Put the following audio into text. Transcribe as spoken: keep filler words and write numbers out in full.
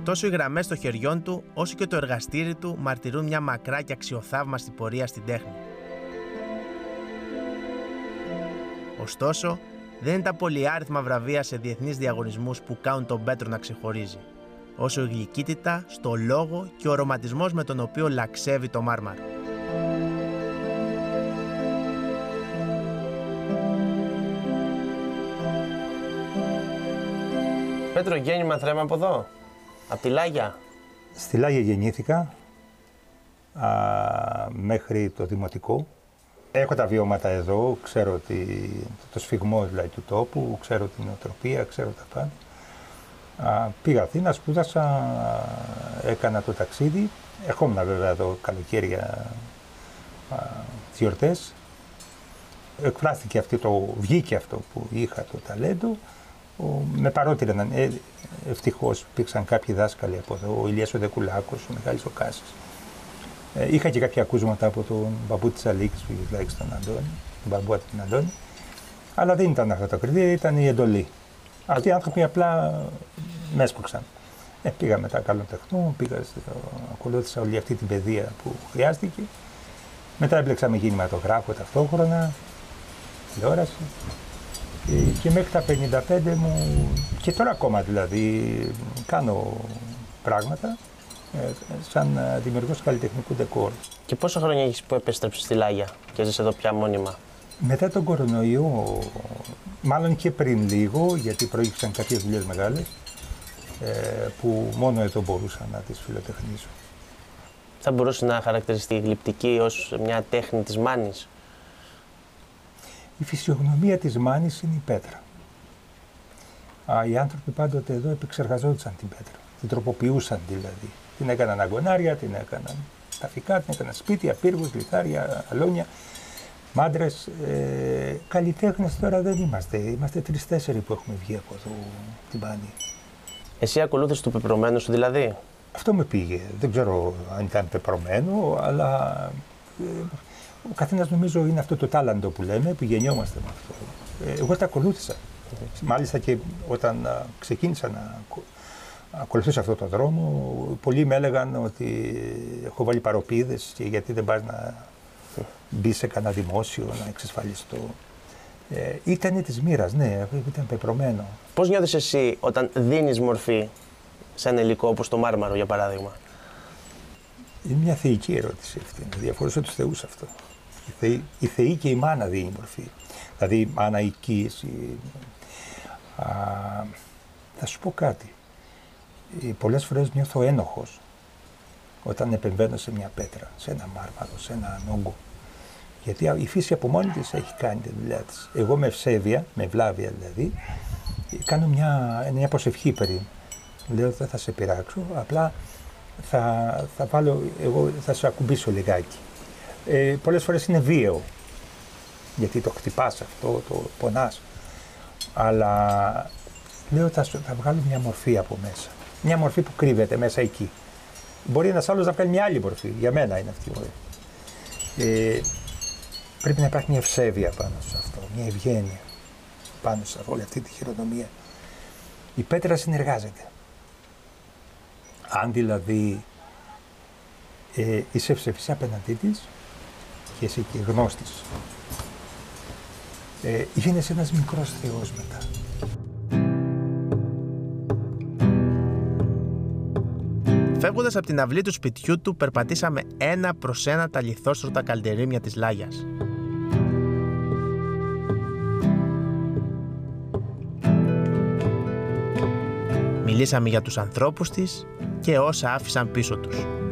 Τόσο οι γραμμές των χεριών του, όσο και το εργαστήρι του μαρτυρούν μια μακρά και αξιοθαύμαστη πορεία στην τέχνη. Ωστόσο, δεν είναι τα πολυάριθμα βραβεία σε διεθνείς διαγωνισμούς που κάνουν τον Πέτρο να ξεχωρίζει, όσο η γλυκύτητα στο λόγο και ο ρομαντισμός με τον οποίο λαξεύει το μάρμαρο. Πέτρο, γέννημα θρέμα από εδώ, από τη Λάγια. Στη Λάγια γεννήθηκα α, μέχρι το δημοτικό. Έχω τα βιώματα εδώ, ξέρω ότι, το σφιγμό δηλαδή του τόπου, ξέρω την νοοτροπία, ξέρω τα πάντα. Α, πήγα Αθήνα, σπούδασα, έκανα το ταξίδι. Ερχόμουν βέβαια εδώ καλοκαίρια, τις γιορτές. Εκφράστηκε αυτό, το, βγήκε αυτό που είχα το ταλέντο. Ο, με παρότριναν, ε, ευτυχώς υπήρξαν κάποιοι δάσκαλοι από εδώ, ο Ηλίας ο Δεκουλάκος, ο Μιχάλης ο Κάσης. Ε, είχα και κάποια ακούσματα από τον μπαμπού της Αλίκης, τουλάχιστον τον Αντώνη, τον μπαμπού του Αντώνη. Αλλά δεν ήταν αυτά τα κριτήρια, ήταν η εντολή. Αυτοί οι άνθρωποι απλά με έσπρωξαν. Ε, πήγα μετά καλών τεχνών, πήγα στο, ακολούθησα όλη αυτή την παιδεία που χρειάστηκε. Μετά έμπλεξα με κινηματογράφο ταυτόχρονα, τηλεόραση. Και, και μέχρι τα πενήντα πέντε μου, και τώρα ακόμα δηλαδή, κάνω πράγματα ε, σαν δημιουργός καλλιτεχνικού ντεκόρ. Και πόσα χρόνια έχεις που επέστρεψες στη Λάγια και ζεις εδώ πια μόνιμα? Μετά τον κορονοϊό, μάλλον και πριν λίγο, γιατί προήγησαν κάποιες δουλειές μεγάλες, ε, που μόνο εδώ μπορούσα να τις φιλοτεχνήσω. Θα μπορούσε να χαρακτηριστεί η γλυπτική ως μια τέχνη της Μάνης? Η φυσιογνωμία της Μάνης είναι η πέτρα. Α, οι άνθρωποι πάντοτε εδώ επεξεργαζόντουσαν την πέτρα, την τροποποιούσαν δηλαδή. Την έκαναν αγκονάρια, την έκαναν ταφικά, την έκαναν σπίτια, πύργους, λιθάρια, αλόνια. Μάντρες, ε, καλλιτέχνες τώρα δεν είμαστε. Είμαστε τρεις-τέσσερι που έχουμε βγει από εδώ την Μάνη. Εσύ ακολούθησες το πεπρωμένο σου δηλαδή? Αυτό με πήγε. Δεν ξέρω αν ήταν πεπρωμένο, αλλά ε, ο καθένας νομίζω είναι αυτό το τάλαντο που λέμε, που γεννιόμαστε με αυτό. Ε, εγώ τα ακολούθησα. Mm-hmm. Μάλιστα και όταν α, ξεκίνησα να ακολουθήσω αυτό το δρόμο, πολλοί με έλεγαν ότι έχω βάλει παροπίδες και γιατί δεν πας να μπει σε κανένα δημόσιο, να εξασφαλιστώ. Ε, ήτανε της μοίρας, ναι, ήταν πεπρωμένο. Πώς νιώθεις εσύ όταν δίνεις μορφή σε ένα υλικό όπως το μάρμαρο, για παράδειγμα? Είναι μια θεϊκή ερώτηση αυτή. Διαφορούσα τους θεούς αυτό. Η θεή, η θεή και η μάνα δίνει μορφή. Δηλαδή, η μάνα εκεί, εσύ. Α, θα σου πω κάτι. Ε, πολλές φορές νιώθω ένοχος όταν επεμβαίνω σε μια πέτρα, σε ένα μάρμαρο, σε έναν όγκο. Γιατί η φύση από μόνη της έχει κάνει τη δουλειά της. Εγώ με ευσέβεια, με ευλάβεια δηλαδή, κάνω μια, μια προσευχή περί. Λέω δεν θα σε πειράξω, απλά θα, θα, βάλω, εγώ θα σε ακουμπήσω λιγάκι. Ε, πολλές φορές είναι βίαιο, γιατί το χτυπάς αυτό, το πονάς. Αλλά λέω θα, θα βγάλω μια μορφή από μέσα. Μια μορφή που κρύβεται μέσα εκεί. Μπορεί ένας άλλος να βγάλει μια άλλη μορφή. Για μένα είναι αυτή η μορφή. Ε, πρέπει να υπάρχει μια ευσέβεια πάνω σε αυτό, μια ευγένεια πάνω σε όλη αυτή τη χειρονομία. Η πέτρα συνεργάζεται. Αν δηλαδή ε, είσαι ευσεβής απέναντί της και είσαι και γνώστης, ε, γίνεσαι ένας μικρός θεός μετά. Φεύγοντας από την αυλή του σπιτιού του, περπατήσαμε ένα προς ένα τα λιθόστρωτα καλντερίμια της Λάγιας. Μιλήσαμε για τους ανθρώπους της και όσα άφησαν πίσω τους.